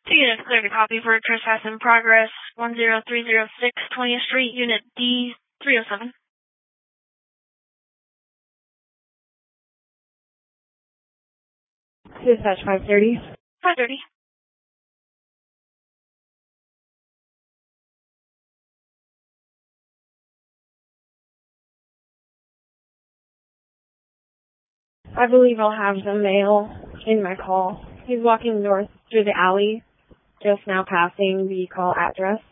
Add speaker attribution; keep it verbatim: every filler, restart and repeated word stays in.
Speaker 1: Two units clear to copy for trespass in progress, one zero three zero six twentieth Street, Unit D three oh seven.
Speaker 2: Dispatch five thirty.
Speaker 1: five thirty.
Speaker 2: I believe I'll have the male in my call. He's walking north through the alley, just now passing the call address.